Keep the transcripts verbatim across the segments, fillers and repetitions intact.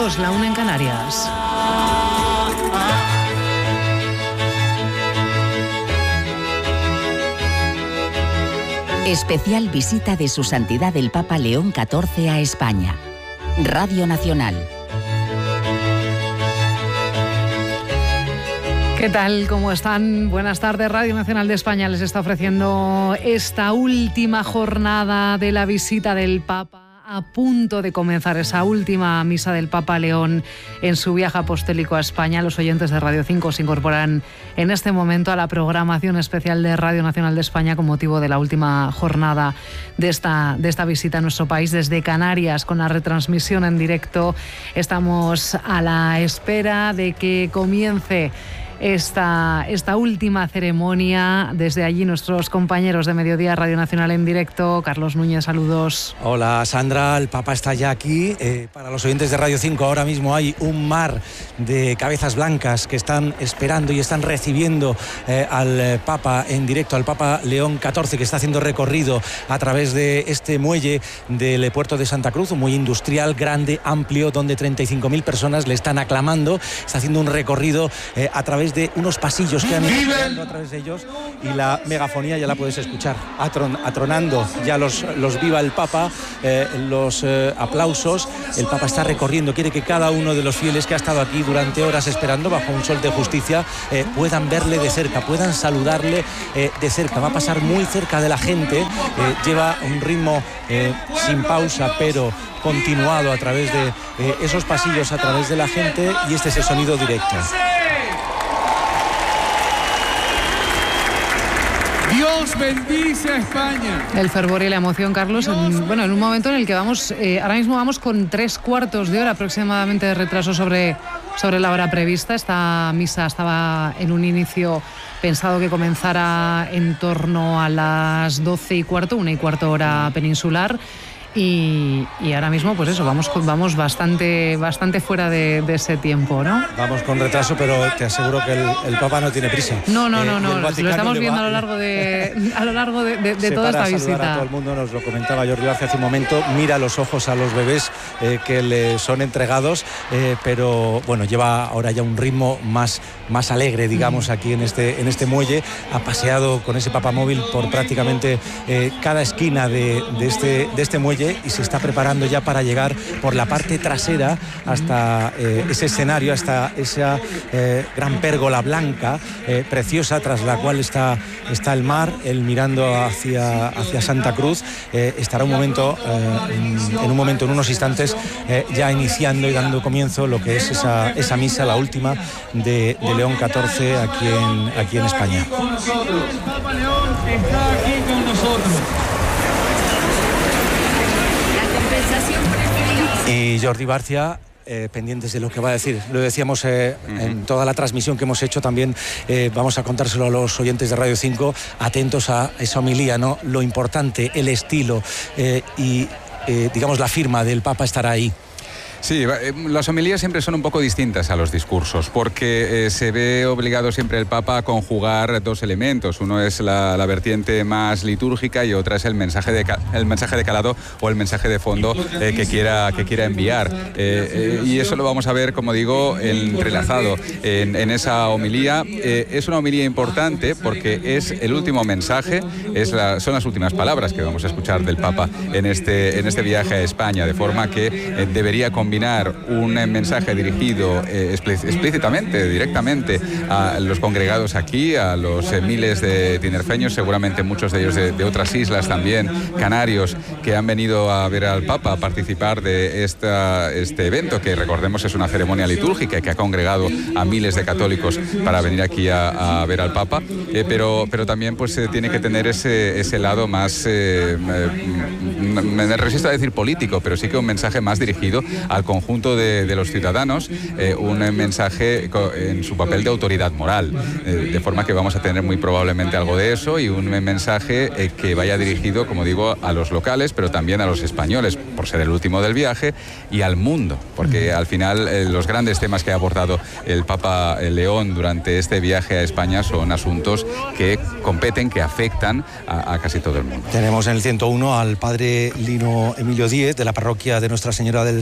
dos, la una en Canarias. Especial visita de Su Santidad el Papa León catorce a España. Radio Nacional. ¿Qué tal? ¿Cómo están? Buenas tardes. Radio Nacional de España les está ofreciendo esta última jornada de la visita del Papa. A punto de comenzar esa última misa del Papa León en su viaje apostólico a España. Los oyentes de Radio cinco se incorporan en este momento a la programación especial de Radio Nacional de España con motivo de la última jornada de esta, de esta visita a nuestro país desde Canarias, con la retransmisión en directo. Estamos a la espera de que comience Esta, esta última ceremonia. Desde allí nuestros compañeros de Mediodía Radio Nacional en directo. Carlos Núñez, saludos. Hola Sandra, el Papa está ya aquí. Eh, para los oyentes de Radio cinco ahora mismo hay un mar de cabezas blancas que están esperando y están recibiendo eh, al Papa en directo, al Papa León catorce, que está haciendo recorrido a través de este muelle del puerto de Santa Cruz, un muelle industrial grande, amplio, donde treinta y cinco mil personas le están aclamando. Está haciendo un recorrido eh, a través de unos pasillos que han ido a través de ellos, y la megafonía ya la puedes escuchar atron, atronando ya los, los viva el Papa, eh, los eh, aplausos. El Papa está recorriendo, quiere que cada uno de los fieles que ha estado aquí durante horas esperando bajo un sol de justicia eh, puedan verle de cerca, puedan saludarle eh, de cerca. Va a pasar muy cerca de la gente, eh, lleva un ritmo eh, sin pausa pero continuado a través de eh, esos pasillos, a través de la gente, y este es el sonido directo. Dios bendice a España. El fervor y la emoción, Carlos, en, bueno, en un momento en el que vamos, eh, ahora mismo vamos con tres cuartos de hora aproximadamente de retraso sobre, sobre la hora prevista. Esta misa estaba en un inicio pensado que comenzara en torno a las doce y cuarto, una y cuarto hora peninsular. Y, y ahora mismo, pues eso, vamos vamos bastante bastante fuera de, de ese tiempo, ¿no? Vamos con retraso, pero te aseguro que el, el Papa no tiene prisa. No, no, eh, no, no. Lo estamos viendo va, a lo largo de a lo largo de, de, de toda esta visita. A todo el mundo, nos lo comentaba Jordi Barcia hace un momento. Mira los ojos a los bebés eh, que le son entregados, eh, pero bueno, lleva ahora ya un ritmo más más alegre, digamos, aquí en este en este muelle. Ha paseado con ese papamóvil por prácticamente eh, cada esquina de, de este de este muelle, y se está preparando ya para llegar por la parte trasera hasta eh, ese escenario, hasta esa eh, gran pérgola blanca, eh, preciosa, tras la cual está, está el mar, él mirando hacia, hacia Santa Cruz. Eh, estará un momento, eh, en un momento, en unos instantes, eh, ya iniciando y dando comienzo lo que es esa, esa misa, la última de, de León catorce aquí en, aquí en España. Papa León está aquí con nosotros. Y Jordi Barcia, eh, pendientes de lo que va a decir. Lo decíamos eh, uh-huh. en toda la transmisión que hemos hecho también, eh, vamos a contárselo a los oyentes de Radio cinco, atentos a esa homilía, ¿no? Lo importante, el estilo eh, y, eh, digamos, la firma del Papa estará ahí. Sí, las homilías siempre son un poco distintas a los discursos, porque eh, se ve obligado siempre el Papa a conjugar dos elementos. Uno es la, la vertiente más litúrgica y otra es el mensaje de, el mensaje de calado o el mensaje de fondo eh, que, quiera, que quiera enviar. Eh, eh, y eso lo vamos a ver, como digo, entrelazado en, en esa homilía. Eh, es una homilía importante porque es el último mensaje, es la, son las últimas palabras que vamos a escuchar del Papa en este, en este viaje a España, de forma que eh, debería combinar un mensaje dirigido eh, explícitamente, directamente a los congregados aquí, a los eh, miles de tinerfeños, seguramente muchos de ellos de, de otras islas también, canarios, que han venido a ver al Papa, a participar de esta, este evento, que recordemos es una ceremonia litúrgica que ha congregado a miles de católicos para venir aquí a, a ver al Papa, eh, pero, pero también pues eh, tiene que tener ese, ese lado más, eh, me, me resisto a decir político, pero sí que un mensaje más dirigido al conjunto de, de los ciudadanos, eh, un mensaje en su papel de autoridad moral, eh, de forma que vamos a tener muy probablemente algo de eso, y un mensaje eh, que vaya dirigido, como digo, a los locales, pero también a los españoles, por ser el último del viaje, y al mundo, porque al final eh, los grandes temas que ha abordado el Papa León durante este viaje a España son asuntos que competen, que afectan a, a casi todo el mundo. Tenemos en el ciento uno al padre Lino Emilio Díez, de la parroquia de Nuestra Señora del Santísimo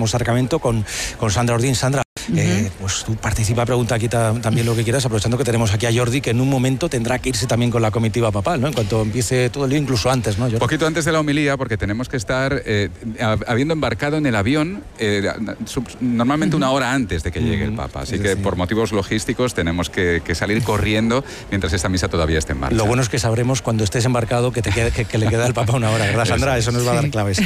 Somos Sacramento con, con Sandra Ordín. Sandra, uh-huh. eh, pues tú participa, pregunta aquí ta, también lo que quieras, aprovechando que tenemos aquí a Jordi, que en un momento tendrá que irse también con la comitiva papal, ¿no? En cuanto empiece todo el día, incluso antes, ¿no, Jordi? Poquito antes de la homilía, porque tenemos que estar, eh, habiendo embarcado en el avión, eh, normalmente uh-huh. una hora antes de que llegue uh-huh. el Papa. Así es que decir, por motivos logísticos tenemos que, que salir corriendo mientras esta misa todavía esté en marcha. Lo bueno es que sabremos cuando estés embarcado que, te quede, que, que le queda al Papa una hora, ¿verdad, Sandra? Eso nos va a dar claves.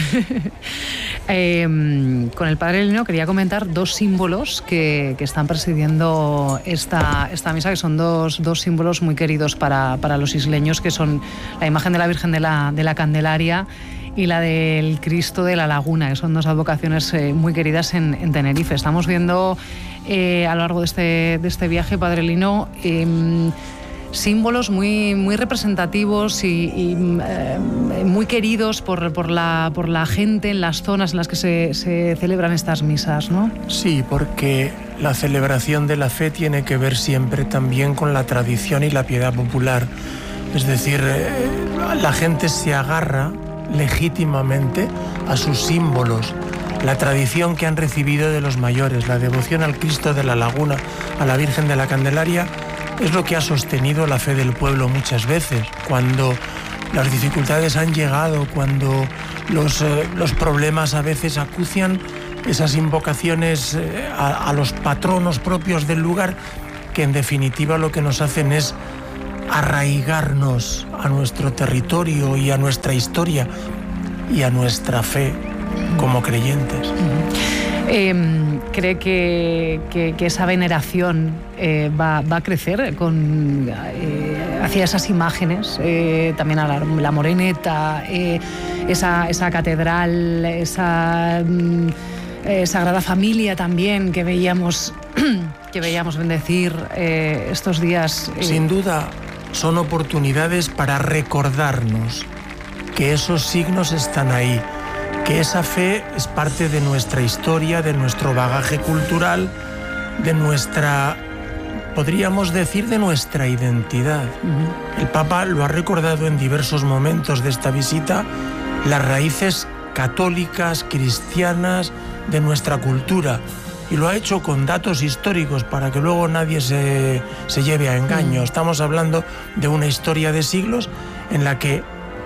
eh, con el padre Lino quería comentar dos símbolos que, que están presidiendo esta, esta misa, que son dos, dos símbolos muy queridos para, para los isleños, que son la imagen de la Virgen de la, de la Candelaria y la del Cristo de la Laguna, que son dos advocaciones eh, muy queridas en, en Tenerife. Estamos viendo eh, a lo largo de este, de este viaje, padre Lino, eh, símbolos muy, muy representativos y, y eh, muy queridos por, por, la, por la gente en las zonas en las que se, se celebran estas misas, ¿no? Sí, porque la celebración de la fe tiene que ver siempre también con la tradición y la piedad popular. Es decir, eh, la gente se agarra legítimamente a sus símbolos, la tradición que han recibido de los mayores, la devoción al Cristo de la Laguna, a la Virgen de la Candelaria, es lo que ha sostenido la fe del pueblo muchas veces. Cuando las dificultades han llegado, cuando los, eh, los problemas a veces acucian, esas invocaciones eh, a, a los patronos propios del lugar, que en definitiva lo que nos hacen es arraigarnos a nuestro territorio y a nuestra historia y a nuestra fe como creyentes. Eh, ¿Cree que, que, que esa veneración eh, va, va a crecer con, eh, hacia esas imágenes? Eh, también a la, la Moreneta, eh, esa, esa catedral, esa eh, Sagrada Familia también que veíamos, que veíamos bendecir eh, estos días. Eh. Sin duda son oportunidades para recordarnos que esos signos están ahí, que esa fe es parte de nuestra historia, de nuestro bagaje cultural, de nuestra, podríamos decir, de nuestra identidad. Uh-huh. El Papa lo ha recordado en diversos momentos de esta visita, las raíces católicas, cristianas de nuestra cultura. Y lo ha hecho con datos históricos para que luego nadie se, se lleve a engaño. Uh-huh. Estamos hablando de una historia de siglos en la que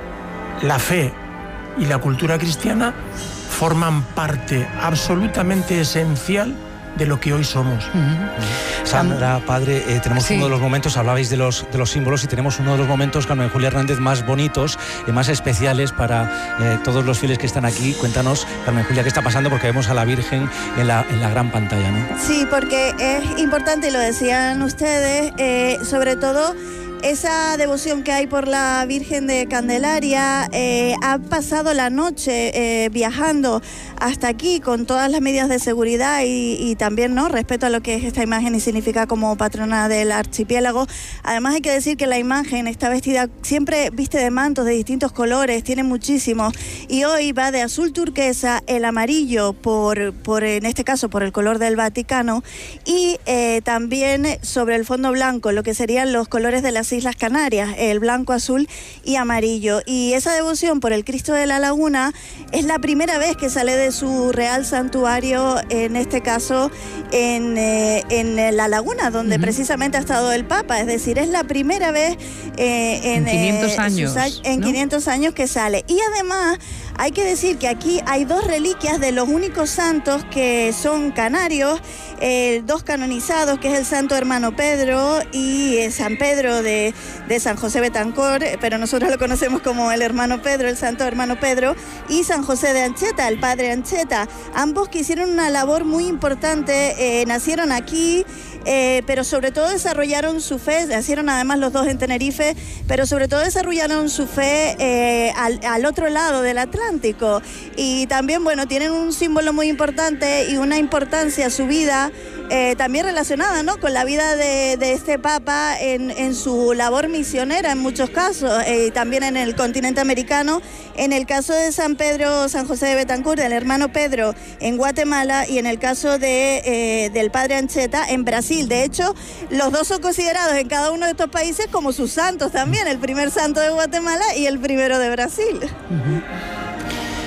la fe y la cultura cristiana forman parte absolutamente esencial de lo que hoy somos. Uh-huh. Sandra, padre, eh, tenemos sí. uno de los momentos, hablabais de los, de los símbolos, y tenemos uno de los momentos, Carmen Julia Hernández, más bonitos y más especiales para eh, todos los fieles que están aquí. Cuéntanos, Carmen Julia, qué está pasando, porque vemos a la Virgen en la, en la gran pantalla, ¿no? Sí, porque es importante, y lo decían ustedes, eh, sobre todo esa devoción que hay por la Virgen de Candelaria. Eh, ha pasado la noche eh, viajando hasta aquí con todas las medidas de seguridad y, y también, ¿no?, respeto a lo que es esta imagen y significa como patrona del archipiélago. Además hay que decir que la imagen está vestida, siempre viste de mantos de distintos colores, tiene muchísimos, y hoy va de azul turquesa, el amarillo por, por en este caso por el color del Vaticano, y eh, también sobre el fondo blanco, lo que serían los colores de las Islas Canarias, el blanco, azul y amarillo. Y esa devoción por el Cristo de la Laguna es la primera vez que sale de su real santuario, en este caso en, eh, en la Laguna, donde uh-huh. precisamente ha estado el Papa. Es decir, es la primera vez eh, en, en quinientos años, sus, en ¿no? quinientos años que sale. Y además hay que decir que aquí hay dos reliquias de los únicos santos que son canarios, eh, dos canonizados, que es el Santo Hermano Pedro y eh, San Pedro de, de San José Betancor, pero nosotros lo conocemos como el Hermano Pedro, el Santo Hermano Pedro, y San José de Ancheta, el Padre Ancheta, ambos que hicieron una labor muy importante, eh, nacieron aquí, eh, pero sobre todo desarrollaron su fe, nacieron además los dos en Tenerife, pero sobre todo desarrollaron su fe eh, al, al otro lado del Atlántico. Y también, bueno, tienen un símbolo muy importante y una importancia su vida, eh, también relacionada, ¿no?, con la vida de, de este Papa en, en su labor misionera en muchos casos, eh, y también en el continente americano, en el caso de San Pedro, San José de Betancur, del Hermano Pedro en Guatemala, y en el caso de, eh, del Padre Ancheta en Brasil. De hecho, los dos son considerados en cada uno de estos países como sus santos también, el primer santo de Guatemala y el primero de Brasil. Uh-huh.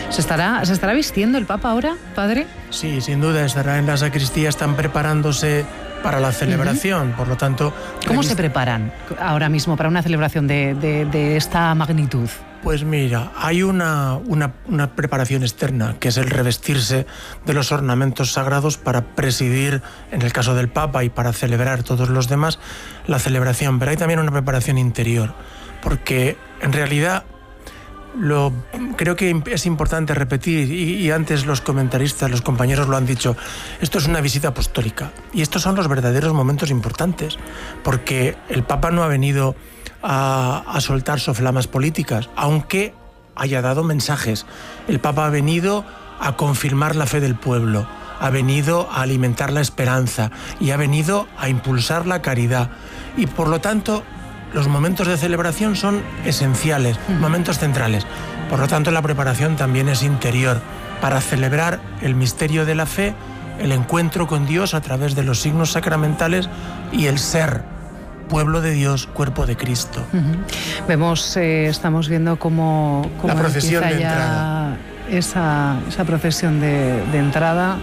¿Se estará, ¿Se estará vistiendo el Papa ahora, padre? Sí, sin duda, estará en la sacristía, están preparándose para la celebración, uh-huh. por lo tanto... ¿Cómo se preparan ahora mismo para una celebración de, de, de esta magnitud? Pues mira, hay una, una, una preparación externa, que es el revestirse de los ornamentos sagrados para presidir, en el caso del Papa y para celebrar todos los demás, la celebración. Pero hay también una preparación interior, porque en realidad lo, creo que es importante repetir, y, y antes los comentaristas, los compañeros lo han dicho, esto es una visita apostólica, y estos son los verdaderos momentos importantes, porque el Papa no ha venido A, a soltar soflamas políticas, aunque haya dado mensajes. El Papa ha venido a confirmar la fe del pueblo, ha venido a alimentar la esperanza y ha venido a impulsar la caridad. Y por lo tanto, los momentos de celebración son esenciales, mm. momentos centrales. Por lo tanto, la preparación también es interior, para celebrar el misterio de la fe, el encuentro con Dios a través de los signos sacramentales y el ser pueblo de Dios, cuerpo de Cristo. Uh-huh. Vemos, eh, estamos viendo cómo, cómo la procesión empieza de ya entrada. Esa, esa procesión de, de entrada.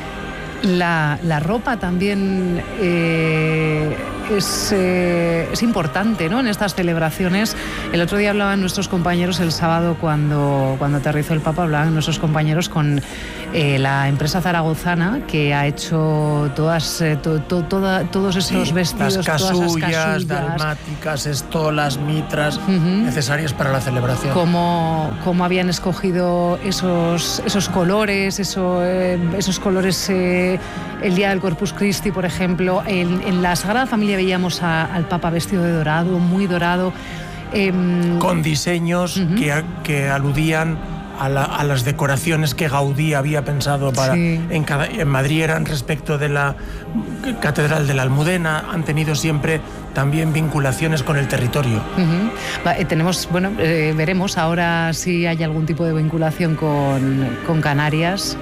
La, la ropa también eh, es, eh, es importante, ¿no?, en estas celebraciones. El otro día hablaban nuestros compañeros, el sábado cuando, cuando aterrizó el Papa, hablaban nuestros compañeros con eh, la empresa zaragozana que ha hecho todas, eh, to, to, toda, todos estos sí, vestidos, las casullas, todas esas casullas, dalmáticas, estolas, mitras, uh-huh. necesarias para la celebración. Cómo, cómo habían escogido esos, esos colores, eso, eh, esos colores... Eh, el día del Corpus Christi, por ejemplo, en, en la Sagrada Familia veíamos a, al Papa vestido de dorado, muy dorado. Eh, con diseños uh-huh. que, que aludían a, la, a las decoraciones que Gaudí había pensado para sí. en, cada, en Madrid eran respecto de la Catedral de la Almudena, han tenido siempre también vinculaciones con el territorio. Uh-huh. Va, eh, tenemos, bueno, eh, veremos ahora si hay algún tipo de vinculación con, con Canarias.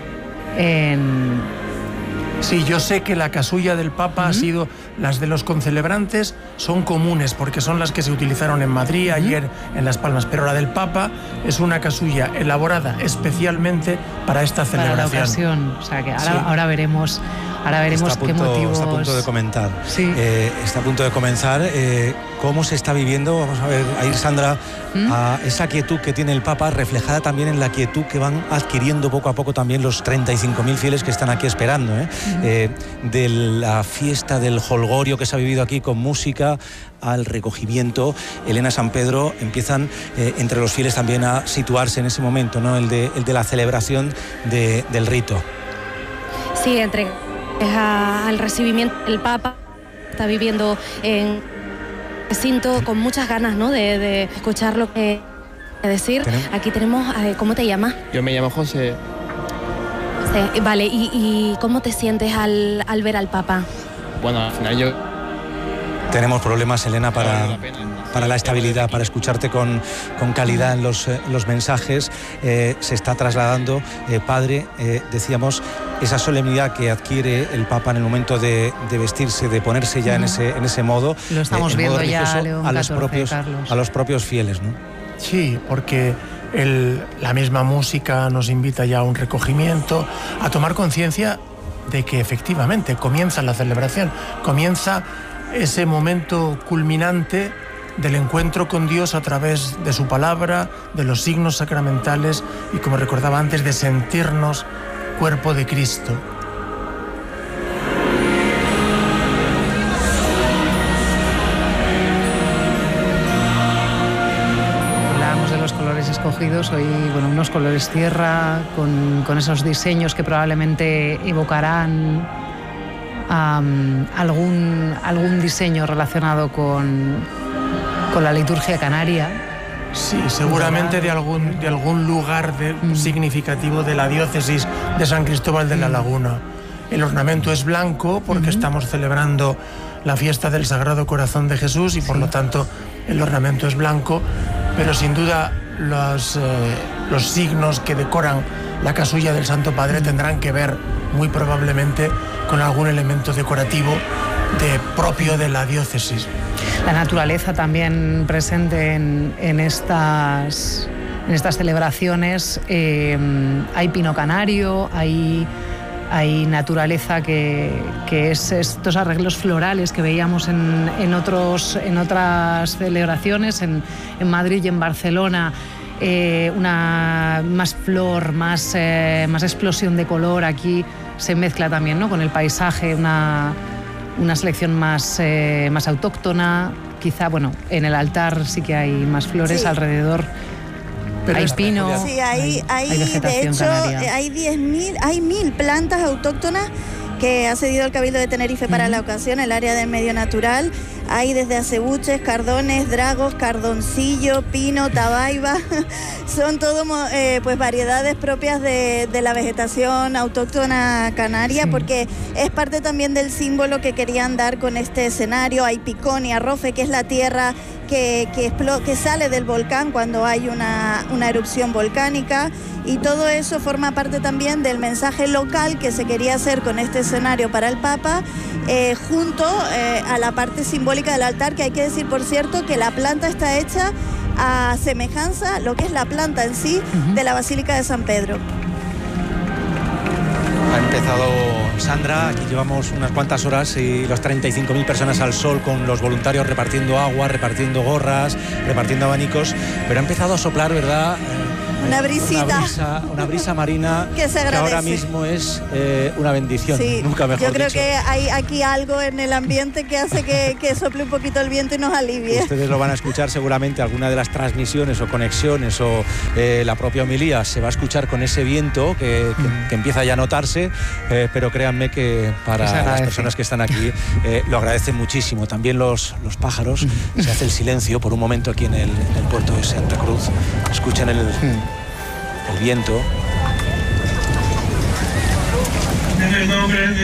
En... Sí, yo sé que la casulla del Papa uh-huh. ha sido, las de los concelebrantes son comunes porque son las que se utilizaron en Madrid, uh-huh. ayer en Las Palmas, pero la del Papa es una casulla elaborada especialmente para esta celebración. Para la ocasión, o sea que ahora, sí. ahora veremos, ahora veremos está punto, qué motivos... Está a punto de comentar, sí. eh, está a punto de comenzar eh, cómo se está viviendo, vamos a ver, a ir Sandra, ¿Mm? a esa quietud que tiene el Papa, reflejada también en la quietud que van adquiriendo poco a poco también los treinta y cinco mil fieles que están aquí esperando, ¿eh? Uh-huh. Eh, de la fiesta del Holgorio que se ha vivido aquí con música al recogimiento. Elena, San Pedro, empiezan eh, entre los fieles también a situarse en ese momento, ¿no?, el de, el de la celebración de, del rito. Sí, entre a, al recibimiento el Papa está viviendo en recinto con muchas ganas, ¿no?, de, de escuchar lo que decir. ¿Tenemos? Aquí tenemos, eh, ¿cómo te llamas? Yo me llamo José. Sí, vale, ¿y, y cómo te sientes al, al ver al Papa? Bueno, al final yo... Tenemos problemas, Elena, para, la pena, para la estabilidad, para escucharte con, con calidad en los, eh, los mensajes. Eh, se está trasladando, eh, padre, eh, decíamos, esa solemnidad que adquiere el Papa en el momento de, de vestirse, de ponerse ya uh-huh. en, ese, en ese modo. Lo estamos eh, viendo ya, León a los catorce, propios, Carlos. a los propios fieles, ¿no? Sí, porque el, la misma música nos invita ya a un recogimiento, a tomar conciencia de que efectivamente comienza la celebración, comienza ese momento culminante del encuentro con Dios a través de su palabra, de los signos sacramentales y, como recordaba antes, de sentirnos cuerpo de Cristo. Hablábamos de los colores escogidos, hoy, bueno, unos colores tierra con, con esos diseños que probablemente evocarán Um, algún, algún diseño relacionado con, con la liturgia canaria. Sí, seguramente de algún, de algún lugar de, mm. significativo de la diócesis de San Cristóbal de la Laguna. El ornamento es blanco porque mm-hmm. estamos celebrando la fiesta del Sagrado Corazón de Jesús y por sí. lo tanto el ornamento es blanco, pero sin duda los, eh, los signos que decoran la casulla del Santo Padre tendrán que ver muy probablemente con algún elemento decorativo de, propio de la diócesis. La naturaleza también presente en, en, estas, en estas celebraciones eh, hay pino canario, hay, hay naturaleza que, que es estos arreglos florales que veíamos en, en, otros, en otras celebraciones, en, en Madrid y en Barcelona. Eh, una más flor, más, eh, más explosión de color. Aquí se mezcla también, ¿no?, con el paisaje, una, una selección más, eh, más autóctona. Quizá, bueno, en el altar sí que hay más flores, sí. Alrededor pero hay pino. Sí, hay, hay, hay de hecho, canaria. hay diez mil, hay mil plantas autóctonas que ha cedido el Cabildo de Tenerife para uh-huh. la ocasión, el área del medio natural. Hay desde acebuches, cardones, dragos, cardoncillo, pino, tabaiba. Son todo eh, pues variedades propias de, de la vegetación autóctona canaria, sí. porque es parte también del símbolo que querían dar con este escenario. Hay picón y arrofe, que es la tierra que, que, explo- que sale del volcán cuando hay una, una erupción volcánica, y todo eso forma parte también del mensaje local que se quería hacer con este escenario para el Papa, eh, junto eh, a la parte simbólica del altar, que hay que decir, por cierto, que la planta está hecha a semejanza, lo que es la planta en sí, uh-huh. de la Basílica de San Pedro. Ha empezado, Sandra, aquí llevamos unas cuantas horas y las treinta y cinco mil personas al sol con los voluntarios repartiendo agua, repartiendo gorras, repartiendo abanicos, pero ha empezado a soplar, ¿verdad? Una brisita. Una brisa, una brisa marina que, se que ahora mismo es eh, una bendición, sí, nunca mejor Yo creo dicho. que hay aquí algo en el ambiente que hace que, que sople un poquito el viento y nos alivie. Ustedes lo van a escuchar seguramente, alguna de las transmisiones o conexiones o eh, la propia homilía se va a escuchar con ese viento que, que, mm. que empieza ya a notarse, eh, pero créanme que para las personas que están aquí eh, lo agradecen muchísimo. También los, los pájaros, mm. se hace el silencio por un momento aquí en el, en el puerto de Santa Cruz, escuchan el... Mm. el viento. En el nombre de